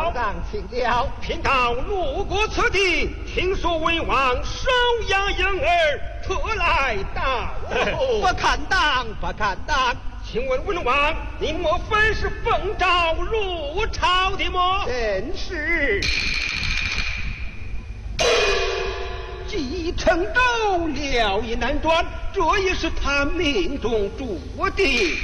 道长请了。 贫道路过此地，听说文王收养婴儿，特来到。 不敢当，不敢当。 请问文王，你莫非是奉诏入朝的么？ 正是。继承周了也难断，这也是他命中注定。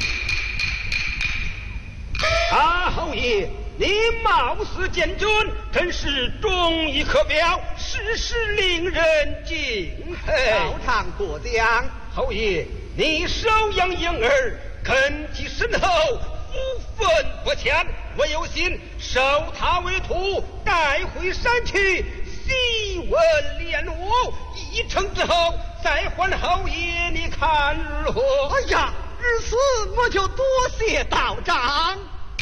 侯爷，你貌似坚贞，真是忠义可表，事事令人敬佩。 道长过奖。 侯爷，你收养婴儿，根基深厚，福分不浅，我有心收他为徒，带回山去，细问练武，一成之后再还侯爷，你看如何？ 哎呀，日此我就多谢道长。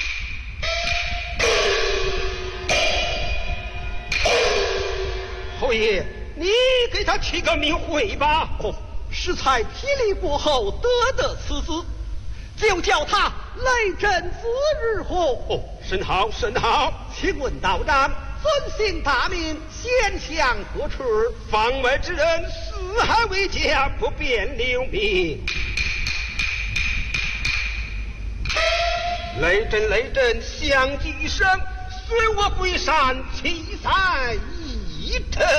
侯爷，你给他起个名讳吧。 适才体力过后得此子，就叫他雷震子如何？ 甚好甚好。 请问道长，尊姓大名，先向何处？ 房外之人四海为家，不便留名。雷震，响几声，随我归山，七赛一程。